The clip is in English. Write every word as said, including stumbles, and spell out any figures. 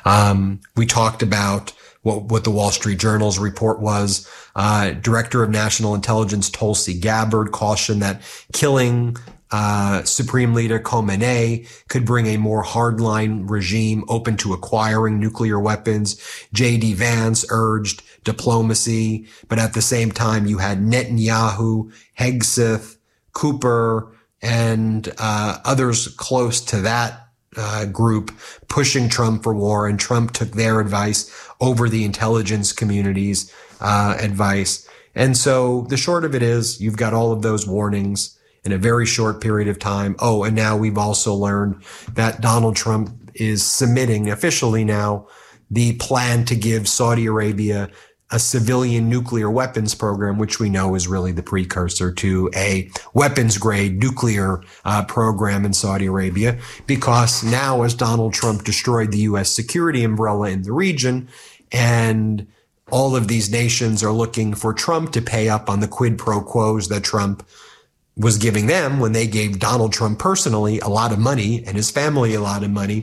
Um, we talked about what, what the Wall Street Journal's report was. Uh, Director of National Intelligence Tulsi Gabbard cautioned that killing Uh, Supreme Leader Khamenei could bring a more hardline regime open to acquiring nuclear weapons. J D Vance urged diplomacy, but at the same time, you had Netanyahu, Hegseth, Cooper, and uh, others close to that uh, group pushing Trump for war, and Trump took their advice over the intelligence community's uh, advice. And so the short of it is, you've got all of those warnings in a very short period of time. Oh, and now we've also learned that Donald Trump is submitting officially now the plan to give Saudi Arabia a civilian nuclear weapons program, which we know is really the precursor to a weapons grade nuclear uh, program in Saudi Arabia. Because now, as Donald Trump destroyed the U S security umbrella in the region, and all of these nations are looking for Trump to pay up on the quid pro quos that Trump was giving them when they gave Donald Trump personally a lot of money and his family a lot of money